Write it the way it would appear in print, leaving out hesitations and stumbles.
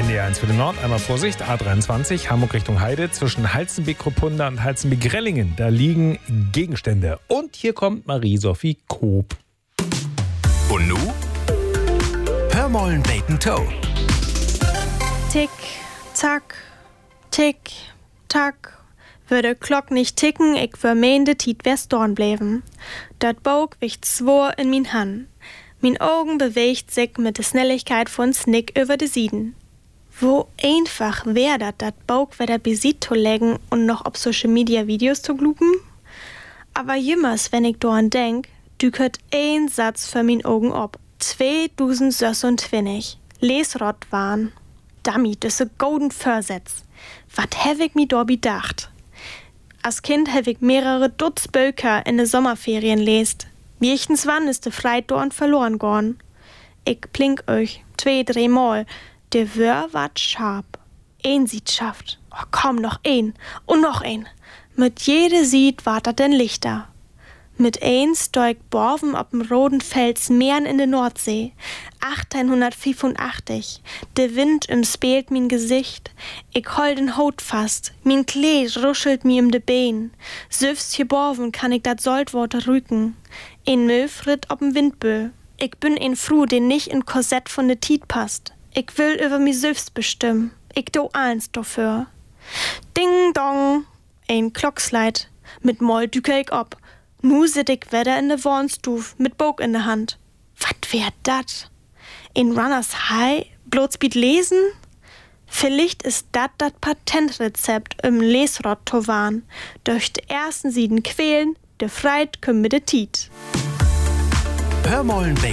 Die 1 für den Nord, einmal Vorsicht, A23, Hamburg Richtung Heide, zwischen Halzenbeek-Kruppunda und Halzenbeek-Rellingen. Da liegen Gegenstände. Und hier kommt Marie-Sophie Koop. Und nu? Hör mollen Bacon Toe. Tick, tack, tick, tack. Würde Glock nicht ticken, ich vermeende Tiet wär's dorn bleiben. Dat Bog wicht zwor in min Han. Min Augen bewegt sich mit der Schnelligkeit von Snick über de Sieden. Wo einfach wär dat Bog wieder besit zu legen und noch auf Social Media Videos zu glupen? Aber jümmers, wenn ich dorn denk, dükert ein Satz für min Augen ob. 2026. Lesrott waren. Dummy, das ist golden Versetz. Wat hab ich mi do bedacht? Als Kind hab ich mehrere Dutzend Bücher in de Sommerferien lest. Wirchtens wann ist de Freit dorn verloren gorn. Ich plink euch 2-3 Mal. De Wör wat scharf. Ein Sied schafft. Oh, komm, noch ein. Und noch ein. Mit jede Sied wart dat denn Lichter. Mit eins steu ich borven ob'm roten Fels Meeren in de Nordsee. 1885. De Wind umspielt min Gesicht. Ich hol den Haut fast. Min Kleed ruschelt mi de Bein. Süfst hier borven kann ich dat Saltwater rücken. Ein Möfrit ob'm Windbö. Ich bin ein Fru, den nicht in Korsett von de Tiet passt. Ich will über mi süfst bestimmen. Ich do eins dafür. Ding dong. Ein Klocksleit. Mit Moll düke ich ob. Nu sit ich wieder in de Wohnstuf mit Bog in de Hand. Wat wär dat? In Runners High Blotspeed lesen? Vielleicht ist dat Patentrezept im Lesrott to warn. Durch de ersten Sieden quälen, de Freit küm mit de Tiet. Hör mollen